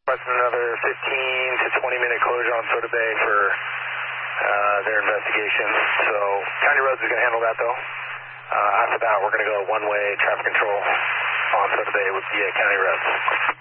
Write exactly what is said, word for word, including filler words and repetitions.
Requesting another fifteen to twenty minute closure on Soda Bay for uh, their investigation. So County Roads is going to handle that though. Uh, after that, we're going to go one way traffic control on Soda Bay with the uh, County Roads.